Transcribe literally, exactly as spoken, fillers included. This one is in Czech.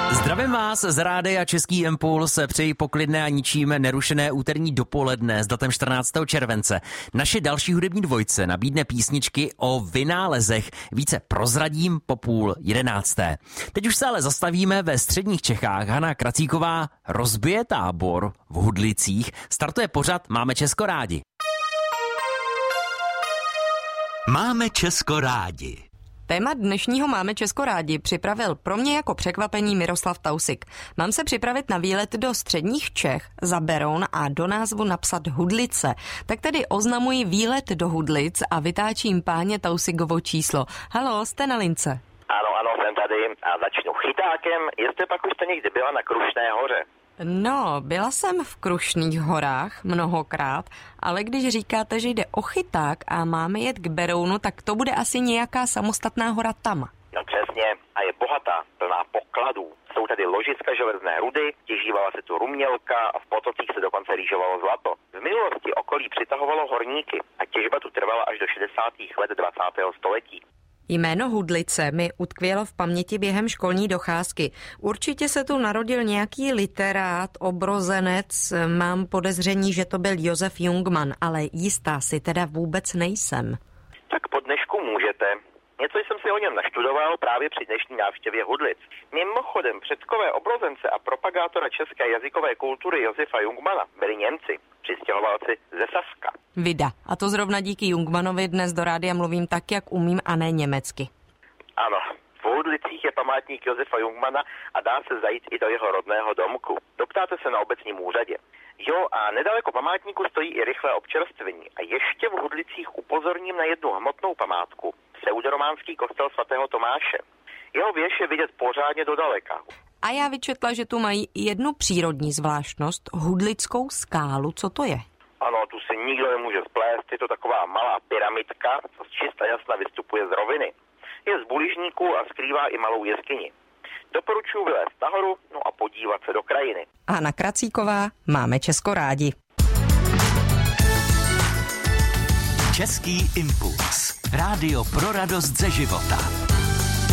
Zdravím vás z rádia Český impuls, přeji poklidné a ničím nerušené úterní dopoledne s datem čtrnáctého července. Naše další hudební dvojce nabídne písničky o vynálezech. Více prozradím po půl jedenácté. Teď už se ale zastavíme ve středních Čechách. Hana Kracíková rozbije tábor v Hudlicích. Startuje pořad Máme Česko rádi. Máme Česko rádi. Téma dnešního Máme Česko rádi připravil pro mě jako překvapení Miroslav Tausik. Mám se připravit na výlet do středních Čech za Beroun a do názvu napsat Hudlice. Tak tedy oznamuji výlet do Hudlic a vytáčím páně Tausikovo číslo. Haló, jste na lince. Ano, ano, jsem tady a začnu chytákem. Jestli pak už jste někdy byla na Krušné hoře? No, byla jsem v Krušných horách mnohokrát, ale když říkáte, že jde o chyták a máme jet k Berounu, tak to bude asi nějaká samostatná hora tam. No přesně, a je bohatá, plná pokladů. Jsou tady ložiska železné rudy, těžívala se tu rumělka a v potocích se dokonce rýžovalo zlato. V minulosti okolí přitahovalo horníky a těžba tu trvala až do šedesátých let dvacátého století. Jméno Hudlice mi utkvělo v paměti během školní docházky. Určitě se tu narodil nějaký literát, obrozenec, mám podezření, že to byl Josef Jungmann, ale jistá si teda vůbec nejsem. Tak po dnešku můžete. Něco jsem si o něm naštudoval právě při dnešní návštěvě Hudlic. Mimochodem předkové obrozence a propagátora české jazykové kultury Josefa Jungmanna byli Němci, přistěhovalci ze Saska. Vida. A to zrovna díky Jungmannovi dnes do rádia mluvím tak, jak umím a ne německy. Ano, v Hudlicích je památník Josefa Jungmanna a dá se zajít i do jeho rodného domku. Doptáte se na obecním úřadě. Jo, a nedaleko památníku stojí i rychlé občerstvení. A ještě v Hudlicích upozorním na jednu hmotnou památku. Pseudorománský kostel svatého Tomáše. Jeho věž je vidět pořádně dodaleka. A já vyčetla, že tu mají jednu přírodní zvláštnost, Hudlickou skálu. Co to je? Ano, tu si nikdo nemůže splést. Je to taková malá pyramidka, co čista jasna vystupuje z roviny. Je z buližníků a skrývá i malou jeskyni. Doporučuji vylézt nahoru, no a podívat se do krajiny. Hana Kracíková, Máme Česko rádi. Český impuls. Rádio pro radost ze života.